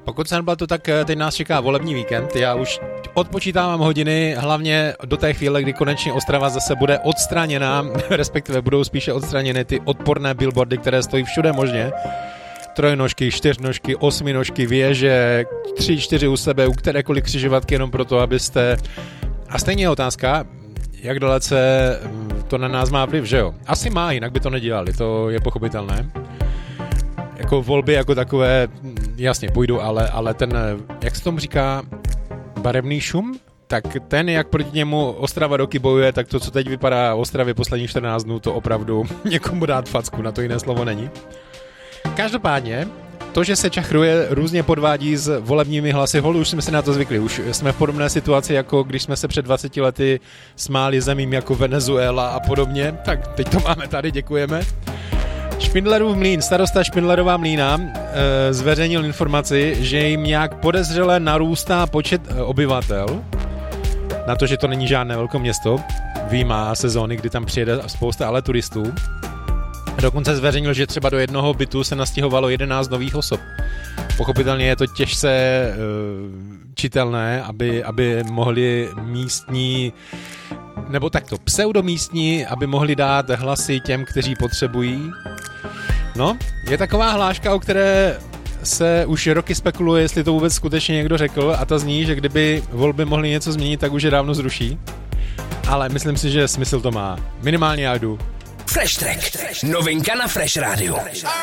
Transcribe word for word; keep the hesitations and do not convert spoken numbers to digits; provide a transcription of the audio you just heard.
Pokud se nebyl to, tak teď nás čeká volební víkend. Já už odpočítávám hodiny, hlavně do té chvíle, kdy konečně Ostrava zase bude odstraněna, respektive budou spíše odstraněny ty odporné billboardy, které stojí všude možně. Trojnožky, čtyřnožky, osminožky, věže, tři, čtyři u sebe, u kterékoliv křižovatky, jenom proto, abyste... A stejně je otázka, jak dalece to na nás má vliv, že jo? Asi má, jinak by to nedělali, to je pochopitelné. Jako volby jako takové, jasně, půjdu, ale, ale ten, jak se tomu říká, barevný šum, tak ten, jak proti němu Ostrava roky bojuje, tak to, co teď vypadá v Ostravě posledních čtrnáct dnů, to opravdu někomu dát facku, na to jiné slovo není. Každopádně, to, že se čachruje, různě podvádí s volebními hlasy, hol, už jsme si na to zvykli, už jsme v podobné situaci, jako když jsme se před dvaceti lety smáli zemím jako Venezuela a podobně, tak teď to máme tady, děkujeme. Špindlerův mlýn, starosta Špindlerová Mlýna e, zveřejnil informaci, že jim nějak podezřele narůstá počet e, obyvatel, na to, že to není žádné velkoměsto, výjima sezóny, kdy tam přijede spousta ale turistů. Dokonce zveřejnil, že třeba do jednoho bytu se nastěhovalo jedenáct nových osob. Pochopitelně je to těžce e, čitelné, aby, aby mohli místní, nebo takto pseudomístní, aby mohli dát hlasy těm, kteří potřebují. No, je taková hláška, o které se už roky spekuluje, jestli to vůbec skutečně někdo řekl, a ta zní, že kdyby volby mohly něco změnit, tak už je dávno zruší. Ale myslím si, že smysl to má. Minimálně já jdu. Fresh Track, novinka na Fresh Rádiu.